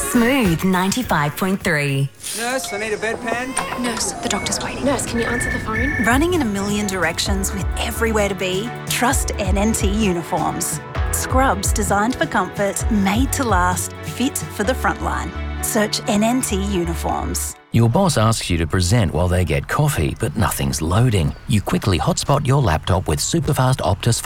Smooth 95.3. Nurse, I need a bedpan. Nurse, the doctor's waiting. Nurse, can you answer the phone? Running in a million directions with everywhere to be? Trust NNT Uniforms. Scrubs designed for comfort, made to last, fit for the frontline. Search NNT Uniforms. Your boss asks you to present while they get coffee, but nothing's loading. You quickly hotspot your laptop with superfast Optus